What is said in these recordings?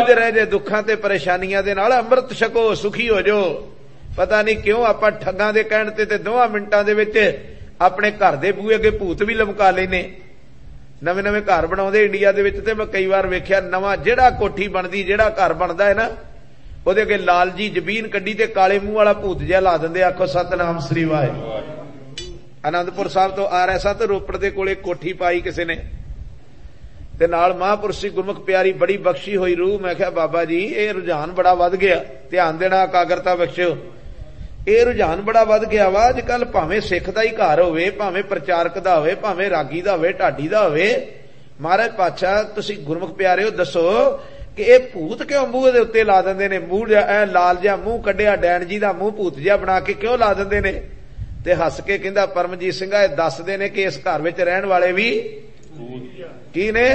जूझ रहे जे दुखां ते परेशानियां दे नाल, अमृत छको सुखी हो जो। पता नहीं क्यों आपां ठगां दे कहण ते 2 मिंटां दे विच अपने घर दे बूहे अगे भूत भी लमका लेने। नवे नवे घर बनाउंदे इंडिया दे विच, ते मैं कई वार वेख्या नवां जिहड़ा कोठी बनदी, जिहड़ा घर बनदा है ना, ਉਹਦੇ ਅੱਗੇ ਲਾਲ ਜੀ ਜ਼ਬੀਨ ਕੱਢੀ ਤੇ ਕਾਲੇ ਮੂੰਹ ਵਾਲਾ ਭੂਤ ਜਿਹਾ ਲਾ ਦਿੰਦੇ। ਆਖੋ ਸਤਨਾਮ ਸ੍ਰੀ ਵਾਹਿਗੁਰੂ। ਆਨੰਦਪੁਰ ਸਾਹਿਬ ਤੋਂ ਆ ਰਿਹਾ ਸਾਂ ਤੇ ਰੋਪੜ ਦੇ ਕੋਲੇ ਕੋਠੀ ਪਾਈ ਕਿਸੇ ਨੇ, ਤੇ ਨਾਲ ਮਹਾਂਪੁਰਸ਼ ਸੀ ਗੁਰਮੁਖ ਪਿਆਰੀ, ਬੜੀ ਬਖਸ਼ੀ ਹੋਈ ਰੂਹ। ਮੈਂ ਕਿਹਾ ਬਾਬਾ ਜੀ ਇਹ ਰੁਝਾਨ ਬੜਾ ਵੱਧ ਗਿਆ, ਧਿਆਨ ਦੇਣਾ, ਇਕਾਗਰਤਾ ਬਖਸ਼ਿਓ। ਇਹ ਰੁਝਾਨ ਬੜਾ ਵੱਧ ਗਿਆ ਵਾ ਅੱਜ ਕੱਲ, ਭਾਵੇਂ ਸਿੱਖ ਦਾ ਹੀ ਘਰ ਹੋਵੇ, ਭਾਵੇਂ ਪ੍ਰਚਾਰਕ ਦਾ ਹੋਵੇ, ਭਾਵੇਂ ਰਾਗੀ ਦਾ ਹੋਵੇ, ਢਾਡੀ ਦਾ ਹੋਵੇ। ਮਹਾਰਾਜ ਪਾਤਸ਼ਾਹ ਤੁਸੀਂ ਗੁਰਮੁਖ ਪਿਆਰਿਓ ਦੱਸੋ ਕਿ ਇਹ ਭੂਤ ਕਿਉਂ ਮੂੰਹ ਦੇ ਉੱਤੇ ਲਾ ਦਿੰਦੇ ਨੇ? ਮੂੰਹ ਐ ਲਾਲ ਜਿਹਾ ਮੂੰਹ ਕੱਢਿਆ, ਡੈਣ ਜੀ ਦਾ ਮੂੰਹ ਭੂਤ ਜਿਹਾ ਬਣਾ ਕੇ ਕਿਉਂ ਲਾ ਦਿੰਦੇ ਨੇ? ਤੇ ਹੱਸ ਕੇ ਕਹਿੰਦਾ ਪਰਮਜੀਤ ਸਿੰਘਾ ਇਹ ਦੱਸਦੇ ਨੇ ਕਿ ਇਸ ਘਰ ਵਿੱਚ ਰਹਿਣ ਵਾਲੇ ਵੀ ਕੀ ਨੇ?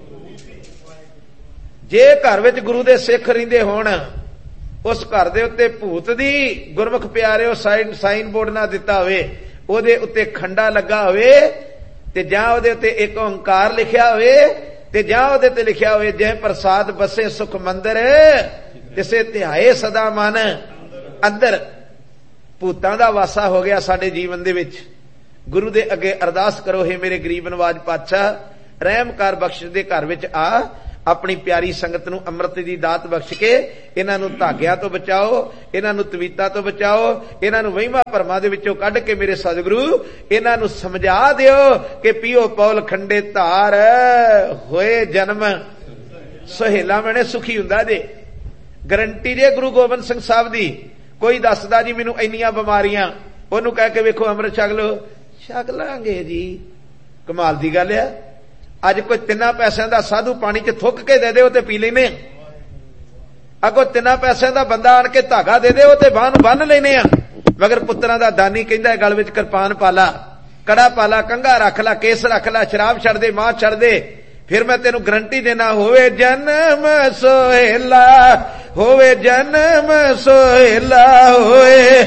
ਜੇ ਘਰ ਵਿੱਚ ਗੁਰੂ ਦੇ ਸਿੱਖ ਰਹਿੰਦੇ ਹੋਣ, ਉਸ ਘਰ ਦੇ ਉੱਤੇ ਭੂਤ ਦੀ ਗੁਰਮੁਖ ਪਿਆਰਿਓ ਸਾਈਨ ਬੋਰਡ ਨਾ ਦਿੱਤਾ ਹੋਵੇ, ਉਹਦੇ ਉੱਤੇ ਖੰਡਾ ਲੱਗਾ ਹੋਵੇ, ਤੇ ਜਾਂ ਉਹਦੇ ਉੱਤੇ ਇੱਕ ਓੰਕਾਰ ਲਿਖਿਆ ਹੋਵੇ, ਤੇ ਜਾਂ ਉਹਦੇ ਤੇ ਲਿਖਿਆ ਹੋਵੇ ਜੇ ਪ੍ਰਸਾਦ ਬਸੇ ਸੁਖ ਮੰਦਰ ਤਿਸੇ ਧਿਆਏ ਸਦਾ ਮਨ ਅੰਦਰ। ਭੂਤਾਂ ਦਾ ਵਾਸਾ ਹੋ ਗਿਆ ਸਾਡੇ ਜੀਵਨ ਦੇ ਵਿੱਚ। ਗੁਰੂ ਦੇ ਅੱਗੇ ਅਰਦਾਸ ਕਰੋ, ਹੇ ਮੇਰੇ ਗਰੀਬ ਨਵਾਜ ਪਾਤਸ਼ਾਹ ਰਹਿਮ ਕਰ, ਬਖਸ਼ ਦੇ ਘਰ ਵਿੱਚ ਆ, ਆਪਣੀ ਪਿਆਰੀ ਸੰਗਤ ਨੂੰ ਅੰਮ੍ਰਿਤ ਦੀ ਦਾਤ ਬਖਸ਼ ਕੇ ਇਹਨਾਂ ਨੂੰ ਧਾਗਿਆਂ ਤੋਂ ਬਚਾਓ, ਇਹਨਾਂ ਨੂੰ ਤਵੀਤਾਂ ਤੋਂ ਬਚਾਓ, ਇਹਨਾਂ ਨੂੰ ਵਹਿਮਾਂ ਭਰਮਾਂ ਦੇ ਵਿੱਚੋਂ ਕੱਢ ਕੇ ਮੇਰੇ ਸਤਿਗੁਰੂ ਇਹਨਾਂ ਨੂੰ ਸਮਝਾ ਦਿਓ ਕਿ ਪੀਓ ਪੌਲ ਖੰਡੇ ਧਾਰ, ਹੋਏ ਜਨਮ ਸੁਹੇਲਾ ਮੈਨੇ ਸੁਖੀ ਹੁੰਦਾ ਜੇ। ਗਰੰਟੀ ਜੇ ਗੁਰੂ ਗੋਬਿੰਦ ਸਿੰਘ ਸਾਹਿਬ ਦੀ। ਕੋਈ ਦੱਸਦਾ ਜੀ ਮੈਨੂੰ ਇੰਨੀਆਂ ਬਿਮਾਰੀਆਂ, ਉਹਨੂੰ ਕਹਿ ਕੇ ਵੇਖੋ ਅੰਮ੍ਰਿਤ ਛਕ ਲਓ, ਛਕ ਲਾਂਗੇ ਜੀ। ਕਮਾਲ ਦੀ ਗੱਲ ਆ। ਅੱਜ ਕੋਈ 3 ਪੈਸਿਆਂ ਦਾ ਸਾਧੂ ਪਾਣੀ 'ਚ ਥੁੱਕ ਕੇ ਦੇ ਦੇ, ਉਹ ਤੇ ਪੀ ਲੈਨੇ ਆ। ਅੱਗੋਂ 3 ਪੈਸਿਆਂ ਦਾ ਬੰਦਾ ਆਣ ਕੇ ਧਾਗਾ ਦੇ ਦੇ, ਉਹ ਤੇ ਬਾਂਹ ਨੂੰ ਬੰਨ ਲੈਨੇ ਆ। ਮਗਰ ਪੁੱਤਰਾਂ ਦਾ ਦਾਨੀ ਕਹਿੰਦਾ ਗਲ ਵਿੱਚ ਕਿਰਪਾਨ ਪਾ ਲਾ, ਕੜਾ ਪਾ ਲਾ, ਕੰਘਾ ਰੱਖ ਲਾ, ਕੇਸ ਰੱਖ ਲਾ, ਸ਼ਰਾਬ ਛੱਡ ਦੇ, ਮਾਂ ਛੱਡ ਦੇ, ਫਿਰ ਮੈਂ ਤੈਨੂੰ ਗਰੰਟੀ ਦੇਣਾ ਹੋਵੇ ਜਨਮ ਸੋਹੇਲਾ, ਹੋਵੇ ਜਨਮ ਸੋਹੇਲਾ, ਹੋਵੇ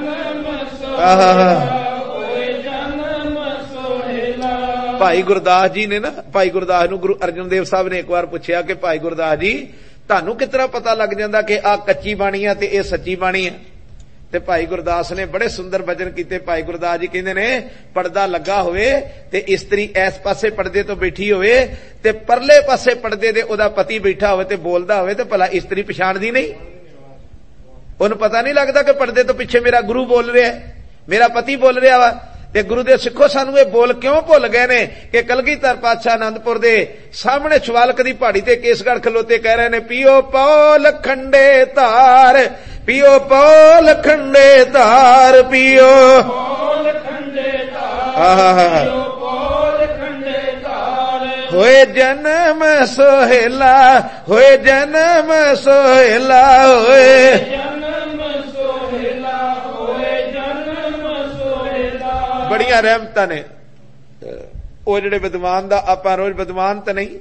ਆਹਾ। ਭਾਈ ਗੁਰਦਾਸ ਜੀ ਨੇ ਨਾ, ਭਾਈ ਗੁਰਦਾਸ ਨੂੰ ਗੁਰੂ ਅਰਜਨ ਦੇਵ ਸਾਹਿਬ ਨੇ ਇੱਕ ਵਾਰ ਪੁੱਛਿਆ ਕਿ ਭਾਈ ਗੁਰਦਾਸ ਜੀ ਤੁਹਾਨੂੰ ਕਿਸ ਤਰ੍ਹਾਂ ਪਤਾ ਲੱਗ ਜਾਂਦਾ ਕਿ ਆਹ ਕੱਚੀ ਬਾਣੀ ਆ ਤੇ ਇਹ ਸੱਚੀ ਬਾਣੀ ਆ? ਤੇ ਭਾਈ ਗੁਰਦਾਸ ਨੇ ਬੜੇ ਸੁੰਦਰ ਬਚਨ ਕੀਤੇ। ਭਾਈ ਗੁਰਦਾਸ ਜੀ ਕਹਿੰਦੇ ਨੇ ਪਰਦਾ ਲੱਗਾ ਹੋਵੇ ਤੇ ਇਸਤਰੀ ਇਸ ਪਾਸੇ ਪਰਦੇ ਤੋਂ ਬੈਠੀ ਹੋਵੇ ਤੇ ਪਰਲੇ ਪਾਸੇ ਪਰਦੇ ਦੇ ਉਹਦਾ ਪਤੀ ਬੈਠਾ ਹੋਵੇ ਤੇ ਬੋਲਦਾ ਹੋਵੇ, ਤੇ ਭਲਾ ਇਸਤਰੀ ਪਛਾਣਦੀ ਨਹੀਂ? ਉਹਨੂੰ ਪਤਾ ਨਹੀਂ ਲੱਗਦਾ ਕਿ ਪਰਦੇ ਤੋਂ ਪਿੱਛੇ ਮੇਰਾ ਗੁਰੂ ਬੋਲ ਰਿਹਾ, ਮੇਰਾ ਪਤੀ ਬੋਲ ਰਿਹਾ ਵਾ? ਤੇ ਗੁਰੂ ਦੇ ਸਿੱਖੋ ਸਾਨੂੰ ਇਹ ਬੋਲ ਕਿਉਂ ਭੁੱਲ ਗਏ ਨੇ ਕਿ ਕਲਗੀਧਰ ਪਾਤਸ਼ਾਹ ਆਨੰਦਪੁਰ ਦੇ ਸਾਹਮਣੇ ਸ਼ਿਵਾਲਕ ਦੀ ਪਹਾੜੀ ਤੇ ਕੇਸਗੜ੍ਹ ਖਲੋਤੇ ਕਹਿ ਰਹੇ ਨੇ ਪੀਓ ਪੌਲ ਖੰਡੇ ਧਾਰ, ਪੀਓ ਪੌਲ ਖੰਡੇ ਧਾਰ, ਪੀਓ ਪੌਲ ਖੰਡੇ ਧਾਰ, ਪੀਓ ਪੌਲ ਖੰਡੇ ਧਾਰ, ਹੋਏ ਜਨਮ ਸੋਹੇਲਾ, ਹੋਏ ਜਨਮ ਸੋਹੇਲਾ, ਹੋਏ ਬੜੀਆਂ ਰਹਿਮਤਾਂ ਨੇ। ਉਹ ਜਿਹੜੇ ਵਿਦਵਾਨ ਦਾ ਆਪਾਂ ਰੋਜ਼ ਵਿਦਵਾਨ ਤਾਂ ਨਹੀਂ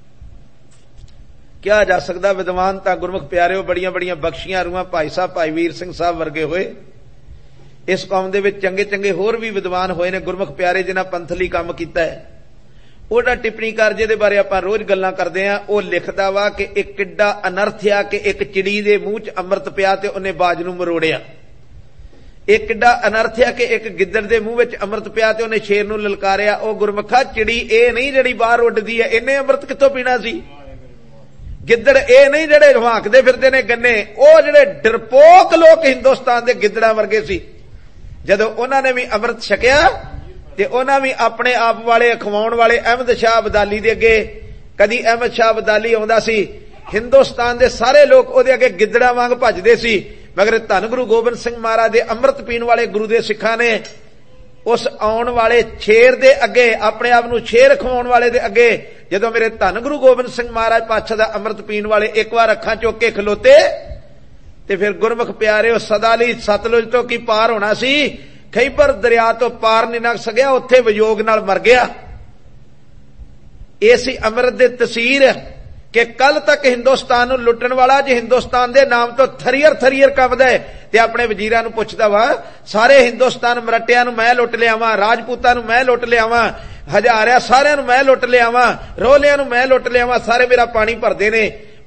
ਕਿਹਾ ਜਾ ਸਕਦਾ, ਵਿਦਵਾਨ ਤਾਂ ਗੁਰਮੁਖ ਪਿਆਰਿਓ ਬੜੀਆਂ ਬੜੀਆਂ ਬਖਸ਼ੀਆਂ ਰੂਹਾਂ ਭਾਈ ਸਾਹਿਬ, ਭਾਈ ਵੀਰ ਸਿੰਘ ਸਾਹਿਬ ਵਰਗੇ ਹੋਏ। ਇਸ ਕੌਮ ਦੇ ਵਿੱਚ ਚੰਗੇ ਚੰਗੇ ਹੋਰ ਵੀ ਵਿਦਵਾਨ ਹੋਏ ਨੇ ਗੁਰਮੁਖ ਪਿਆਰੇ, ਜਿਨ੍ਹਾਂ ਪੰਥਲੀ ਕੰਮ ਕੀਤਾ ਹੈ। ਉਹਦਾ ਟਿੱਪਣੀਕਾਰ ਜਿਹਦੇ ਬਾਰੇ ਆਪਾਂ ਰੋਜ਼ ਗੱਲਾਂ ਕਰਦੇ ਆ, ਉਹ ਲਿਖਦਾ ਵਾ ਕਿ ਇੱਕ ਕਿੱਡਾ ਅਨਰਥ ਆ ਕਿ ਇੱਕ ਚਿੜੀ ਦੇ ਮੂੰਹ 'ਚ ਅੰਮ੍ਰਿਤ ਪਿਆ ਤੇ ਉਹਨੇ ਬਾਜ ਨੂੰ ਮਰੋੜਿਆ। ਇਹ ਕਿੱਡਾ ਅਨਰਥ ਆ ਕਿ ਇੱਕ ਗਿੱਦੜ ਦੇ ਮੂੰਹ ਵਿੱਚ ਅੰਮ੍ਰਿਤ ਪਿਆ ਤੇ ਉਹਨੇ ਸ਼ੇਰ ਨੂੰ ਲਲਕਾਰਿਆ। ਉਹ ਗੁਰਮੁਖਾ ਚਿੜੀ ਇਹ ਨਹੀਂ ਜਿਹੜੀ ਬਾਹਰ ਉੱਡਦੀ ਹੈ, ਇਹਨੇ ਅੰਮ੍ਰਿਤ ਕਿੱਥੋਂ ਪੀਣਾ ਸੀ? ਗਿੱਦੜ ਇਹ ਨਹੀਂ ਜਿਹੜੇ ਹਵਾਕਦੇ ਫਿਰਦੇ ਨੇ ਗੰਨੇ। ਉਹ ਜਿਹੜੇ ਡਰਪੋਕ ਲੋਕ ਹਿੰਦੁਸਤਾਨ ਦੇ ਗਿੱਦੜਾਂ ਵਰਗੇ ਸੀ, ਜਦੋਂ ਉਹਨਾਂ ਨੇ ਵੀ ਅੰਮ੍ਰਿਤ ਛਕਿਆ ਤੇ ਉਹਨਾਂ ਵੀ ਆਪਣੇ ਆਪ ਵਾਲੇ ਅਖਵਾਉਣ ਵਾਲੇ ਅਹਿਮਦ ਸ਼ਾਹ ਅਬਦਾਲੀ ਦੇ ਅੱਗੇ, ਕਦੀ ਅਹਿਮਦ ਸ਼ਾਹ ਅਬਦਾਲੀ ਆਉਂਦਾ ਸੀ, ਹਿੰਦੁਸਤਾਨ ਦੇ ਸਾਰੇ ਲੋਕ ਉਹਦੇ ਅੱਗੇ ਗਿੱਦੜਾਂ ਵਾਂਗ ਭੱਜਦੇ ਸੀ। ਮਗਰ ਧੰਨ ਗੁਰੂ ਗੋਬਿੰਦ ਸਿੰਘ ਮਹਾਰਾਜ ਦੇ ਅੰਮ੍ਰਿਤ ਪੀਣ ਵਾਲੇ ਗੁਰੂ ਦੇ ਸਿੱਖਾਂ ਨੇ ਉਸ ਆਉਣ ਵਾਲੇ ਸ਼ੇਰ ਦੇ ਅੱਗੇ, ਆਪਣੇ ਆਪ ਨੂੰ ਸ਼ੇਰ ਖਵਾਉਣ ਵਾਲੇ ਦੇ ਅੱਗੇ, ਜਦੋਂ ਮੇਰੇ ਧੰਨ ਗੁਰੂ ਗੋਬਿੰਦ ਸਿੰਘ ਮਹਾਰਾਜ ਪਾਤਸ਼ਾਹ ਦਾ ਅੰਮ੍ਰਿਤ ਪੀਣ ਵਾਲੇ ਇੱਕ ਵਾਰ ਅੱਖਾਂ ਚੁੱਕ ਕੇ ਖਲੋਤੇ ਤੇ ਫਿਰ ਗੁਰਮੁਖ ਪਿਆਰਿਓ ਸਦਾ ਲਈ ਸਤਲੁਜ ਤੋਂ ਕੀ ਪਾਰ ਹੋਣਾ ਸੀ, ਖੈਬਰ ਦਰਿਆ ਤੋਂ ਪਾਰ ਨਹੀਂ ਲੰਘ ਸਕਿਆ, ਉੱਥੇ ਵਿਯੋਗ ਨਾਲ ਮਰ ਗਿਆ। ਇਹ ਸੀ ਅੰਮ੍ਰਿਤ ਦੇ ਤਸੀਰ ਕਿ ਕੱਲ ਤੱਕ ਹਿੰਦੁਸਤਾਨ ਨੂੰ ਲੁੱਟਣ ਵਾਲਾ ਜੇ ਹਿੰਦੁਸਤਾਨ ਦੇ ਨਾਮ ਤੋਂ ਥਰੀਅਰ ਥਰੀਅਰ ਕੰਬਦਾ ਹੈ ਤੇ ਆਪਣੇ ਵਜ਼ੀਰਾਂ ਨੂੰ ਪੁੱਛਦਾ ਵਾ ਸਾਰੇ ਹਿੰਦੁਸਤਾਨ ਮਰਾਠਿਆਂ ਨੂੰ ਮੈਂ ਲੁੱਟ ਲਿਆਵਾਂ, ਰਾਜਪੂਤਾਂ ਨੂੰ ਮੈਂ ਲੁੱਟ ਲਿਆਵਾਂ, ਹਜ਼ਾਰਿਆਂ ਸਾਰਿਆਂ ਨੂੰ ਮੈਂ ਲੁੱਟ ਲਿਆਵਾਂ, ਰੋਲਿਆਂ ਨੂੰ ਮੈਂ ਲੁੱਟ ਲਿਆਵਾਂ, ਸਾਰੇ ਮੇਰਾ ਪਾਣੀ ਭਰਦੇ ਨੇ।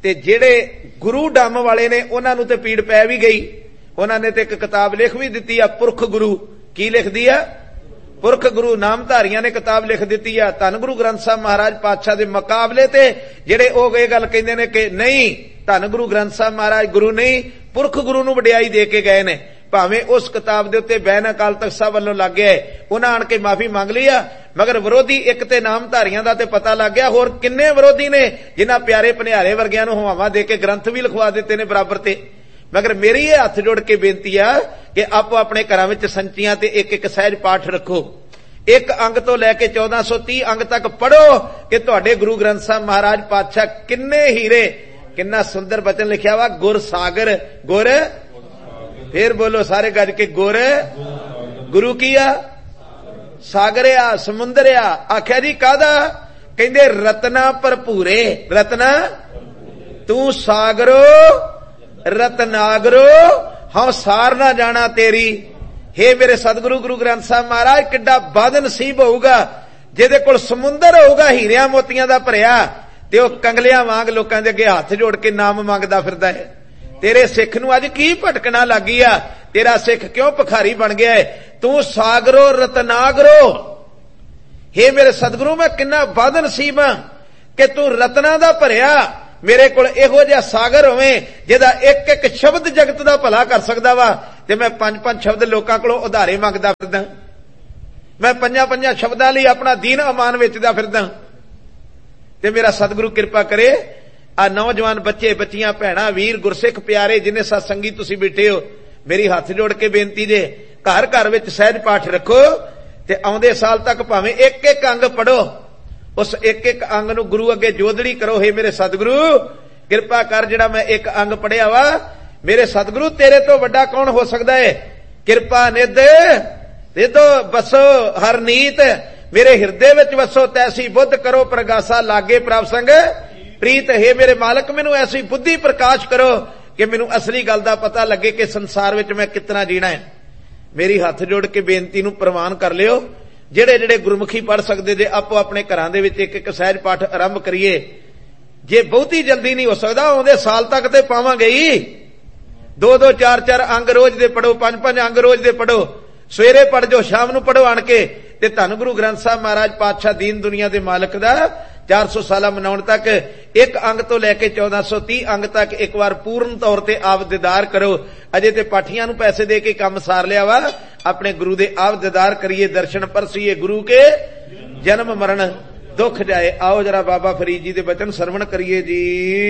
ਤੇ ਜਿਹੜੇ ਗੁਰੂ ਡੰਮ ਵਾਲੇ ਨੇ ਉਹਨਾਂ ਨੂੰ ਤੇ ਪੀੜ ਪੈ ਵੀ ਗਈ। ਉਹਨਾਂ ਨੇ ਤੇ ਇੱਕ ਕਿਤਾਬ ਲਿਖ ਵੀ ਦਿੱਤੀ ਆ, ਪੁਰਖ ਗੁਰੂ। ਕੀ ਲਿਖਦੀ ਆ? ਪੁਰਖ ਗੁਰੂ। ਨਾਮਧਾਰੀਆਂ ਨੇ ਕਿਤਾਬ ਲਿਖ ਦਿੱਤੀ ਆ। ਧੰਨ ਗੁਰੂ ਗ੍ਰੰਥ ਸਾਹਿਬ ਮਹਾਰਾਜ ਪਾਤਸ਼ਾਹ ਦੇ ਮੁਕਾਬਲੇ ਤੇ ਜਿਹੜੇ ਉਹ ਇਹ ਗੱਲ ਕਹਿੰਦੇ ਨੇ ਕਿ ਨਹੀਂ, ਧੰਨ ਗੁਰੂ ਗ੍ਰੰਥ ਸਾਹਿਬ ਮਹਾਰਾਜ ਗੁਰੂ ਨਹੀਂ, ਪੁਰਖ ਗੁਰੂ ਨੂੰ ਵਡਿਆਈ ਦੇ ਕੇ ਗਏ ਨੇ। ਭਾਵੇਂ ਉਸ ਕਿਤਾਬ ਦੇ ਉੱਤੇ ਬੈਨ ਅਕਾਲ ਤਖਤ ਸਾਹਿਬ ਵੱਲੋਂ ਲੱਗ ਗਿਆ, ਉਹਨਾਂ ਆਣ ਕੇ ਮਾਫੀ ਮੰਗ ਲਈ ਆ, ਮਗਰ ਵਿਰੋਧੀ ਇੱਕ ਤੇ ਨਾਮਧਾਰੀਆਂ ਦਾ ਤੇ ਪਤਾ ਲੱਗ ਗਿਆ, ਹੋਰ ਕਿੰਨੇ ਵਿਰੋਧੀ ਨੇ ਜਿਨ੍ਹਾਂ ਪਿਆਰੇ ਭਨਿਆਰੇ ਵਰਗਿਆਂ ਨੂੰ ਹਵਾਵਾਂ ਦੇ ਕੇ ਗ੍ਰੰਥ ਵੀ ਲਿਖਵਾ ਦਿੱਤੇ ਨੇ ਬਰਾਬਰ ਤੇ। ਮਗਰ ਮੇਰੀ ਇਹ ਹੱਥ ਜੋੜ ਕੇ ਬੇਨਤੀ ਆ ਕਿ ਆਪੋ ਆਪਣੇ ਘਰਾਂ ਵਿੱਚ ਸੰਚੀਆਂ ਤੇ ਇੱਕ ਇੱਕ ਸਹਿਜ ਪਾਠ ਰੱਖੋ। ਇੱਕ ਅੰਗ ਤੋਂ ਲੈ ਕੇ 1430 ਅੰਗ ਤੱਕ ਪੜੋ ਕਿ ਤੁਹਾਡੇ ਗੁਰੂ ਗ੍ਰੰਥ ਸਾਹਿਬ ਮਹਾਰਾਜ ਪਾਤਸ਼ਾਹ ਕਿੰਨੇ ਹੀਰੇ, ਕਿੰਨਾ ਸੁੰਦਰ ਬਚਨ ਲਿਖਿਆ ਵਾ, ਗੁਰ ਸਾਗਰ। ਗੁਰ, ਫੇਰ ਬੋਲੋ ਸਾਰੇ ਗੱਜ ਕੇ, ਗੁਰ ਗੁਰੂ ਕੀ ਆ? ਸਾਗਰ ਆ, ਸਮੁੰਦਰ ਆ। ਆਖਿਆ ਜੀ ਕਾਹਦਾ? ਕਹਿੰਦੇ ਰਤਨਾ ਭਰਪੂਰੇ। ਰਤਨਾ ਤੂੰ ਸਾਗਰੋ ਰਤਨਾਗਰੋ ਹਉ ਸਾਰ ਨਾ ਜਾਣਾ ਤੇਰੀ। ਹੇ ਮੇਰੇ ਸਤਿਗੁਰੂ ਗੁਰੂ ਗ੍ਰੰਥ ਸਾਹਿਬ ਮਹਾਰਾਜ, ਕਿੱਡਾ ਬਦਨਸੀਬ ਹੋਊਗਾ ਜਿਹਦੇ ਕੋਲ ਸਮੁੰਦਰ ਹੋਊਗਾ ਹੀਰਿਆਂ ਮੋਤੀਆਂ ਦਾ ਭਰਿਆ, ਤੇ ਉਹ ਕੰਗਲਿਆਂ ਵਾਂਗ ਲੋਕਾਂ ਦੇ ਅੱਗੇ ਹੱਥ ਜੋੜ ਕੇ ਨਾਮ ਮੰਗਦਾ ਫਿਰਦਾ ਹੈ। ਤੇਰੇ ਸਿੱਖ ਨੂੰ ਅੱਜ ਕੀ ਭਟਕਣਾ ਲੱਗੀ ਆ? ਤੇਰਾ ਸਿੱਖ ਕਿਉਂ ਭਿਖਾਰੀ ਬਣ ਗਿਆ ਹੈ? ਤੂੰ ਸਾਗਰੋ ਰਤਨਾਗਰੋ। ਹੇ ਮੇਰੇ ਸਤਿਗੁਰੂ, ਮੈਂ ਕਿੰਨਾ ਬਦਨਸੀਬ ਆ ਕਿ ਤੂੰ ਰਤਨਾ ਦਾ ਭਰਿਆ, ਮੇਰੇ ਕੋਲ ਇਹੋ ਜਿਹਾ ਸਾਗਰ ਹੋਵੇ ਜਿਹਦਾ ਇੱਕ ਇੱਕ ਸ਼ਬਦ ਜਗਤ ਦਾ ਭਲਾ ਕਰ ਸਕਦਾ ਵਾ, ਤੇ ਮੈਂ 5-5 ਸ਼ਬਦ ਲੋਕਾਂ ਕੋਲੋਂ ਉਧਾਰੇ ਮੰਗਦਾ ਫਿਰਦਾ। ਮੈਂ 5-5 ਸ਼ਬਦਾਂ ਲਈ ਆਪਣਾ ਦੀਨ ਅਮਾਨ ਵੇਚਦਾ ਫਿਰਦਾ। ਤੇ ਮੇਰਾ ਸਤਿਗੁਰੂ ਕਿਰਪਾ ਕਰੇ, ਆ ਨੌਜਵਾਨ ਬੱਚੇ, ਬੱਚੀਆਂ, ਭੈਣਾਂ, ਵੀਰ, ਗੁਰਸਿੱਖ ਪਿਆਰੇ ਜਿੰਨੇ ਸਤਸੰਗੀ ਤੁਸੀਂ ਬੈਠੇ ਹੋ, ਮੇਰੀ ਹੱਥ ਜੋੜ ਕੇ ਬੇਨਤੀ ਜੇ, ਘਰ ਘਰ ਵਿੱਚ ਸਹਿਜ ਪਾਠ ਰੱਖੋ ਤੇ ਆਉਂਦੇ ਸਾਲ ਤੱਕ ਭਾਵੇਂ ਇੱਕ ਇੱਕ ਅੰਗ ਪੜੋ। ਉਸ ਇੱਕ ਇੱਕ ਅੰਗ ਨੂੰ ਗੁਰੂ ਅੱਗੇ ਜੋਦੜੀ ਕਰੋ। ਹੇ ਮੇਰੇ ਸਤਿਗੁਰੂ ਕਿਰਪਾ ਕਰ, ਜਿਹੜਾ ਮੈਂ ਇੱਕ ਅੰਗ ਪੜਿਆ ਵਾ, ਮੇਰੇ ਸਤਿਗੁਰੂ ਤੇਰੇ ਤੋਂ ਵੱਡਾ ਕੌਣ ਹੋ ਸਕਦਾ ਹੈ? ਕਿਰਪਾ ਨਿਧ ਰਿਦੋ ਬਸੋ ਹਰ ਨੀਤ, ਮੇਰੇ ਹਿਰਦੇ ਵਿੱਚ ਵਸੋ ਤੈਸੀ ਬੁੱਧ ਕਰੋ ਪ੍ਰਗਾਸਾ ਲਾਗੇ ਪ੍ਰਭ ਸੰਗ ਪ੍ਰੀਤ। ਹੈ ਮੇਰੇ ਮਾਲਕ, ਮੈਨੂੰ ਐਸੀ ਬੁੱਧੀ ਪ੍ਰਕਾਸ਼ ਕਰੋ ਕਿ ਮੈਨੂੰ ਅਸਲੀ ਗੱਲ ਦਾ ਪਤਾ ਲੱਗੇ ਕਿ ਸੰਸਾਰ ਵਿੱਚ ਮੈਂ ਕਿਤਨਾ ਜੀਣਾ ਹੈ। ਮੇਰੀ ਹੱਥ ਜੋੜ ਕੇ ਬੇਨਤੀ ਨੂੰ ਪ੍ਰਵਾਨ ਕਰ ਲਿਓ। ਜਿਹੜੇ ਜਿਹੜੇ ਗੁਰਮੁਖੀ ਪੜ ਸਕਦੇ ਜੇ ਆਪੋ ਆਪਣੇ ਘਰਾਂ ਦੇ ਵਿੱਚ ਇੱਕ ਇੱਕ ਸਹਿਜ ਪਾਠ ਆਰੰਭ ਕਰੀਏ। ਜੇ ਬਹੁਤੀ ਜਲਦੀ ਨਹੀਂ ਹੋ ਸਕਦਾ, ਆਉਂਦੇ ਸਾਲ ਤੱਕ ਤੇ ਪਾਵਾਂਗੇ ਹੀ। 2-2 4-4 ਅੰਗ ਰੋਜ਼ ਦੇ ਪੜੋ, 5-5 ਅੰਗ ਰੋਜ਼ ਦੇ ਪੜੋ। ਸਵੇਰੇ ਪੜ ਜੋ, ਸ਼ਾਮ ਨੂੰ ਪੜੋ ਆਣ ਕੇ। ਤੇ ਧੰਨ ਗੁਰੂ ਗ੍ਰੰਥ ਸਾਹਿਬ ਮਹਾਰਾਜ ਪਾਤਸ਼ਾਹ ਦੀਨ ਦੁਨੀਆ ਦੇ ਮਾਲਕ ਦਾ 400 ਸਾਲਾ ਮਨਾਉਣ ਤੱਕ ਇੱਕ ਅੰਗ ਤੋਂ ਲੈ ਕੇ 1430 ਅੰਗ ਤੱਕ ਇੱਕ ਵਾਰ ਪੂਰਨ ਤੌਰ ਤੇ ਆਪ ਦੀਦਾਰ ਕਰੋ। ਅਜੇ ਤੇ ਪਾਠੀਆਂ ਨੂੰ ਪੈਸੇ ਦੇ ਕੇ ਕੰਮ ਸਾਰ ਲਿਆ ਵਾ, ਆਪਣੇ ਗੁਰੂ ਦੇ ਆਪ ਦੀਦਾਰ ਕਰੀਏ, ਦਰਸ਼ਨ ਪਰਸੀਏ। ਗੁਰੂ ਕੇ ਜਨਮ ਮਰਨ ਦੁੱਖ ਜਾਏ। ਆਓ ਜਰਾ ਬਾਬਾ ਫਰੀਦ ਜੀ ਦੇ ਬਚਨ ਸਰਵਣ ਕਰੀਏ ਜੀ।